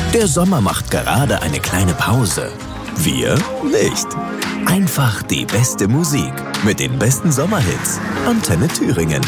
Der Sommer macht gerade eine kleine Pause. Wir nicht. Einfach die beste Musik mit den besten Sommerhits. Antenne Thüringen.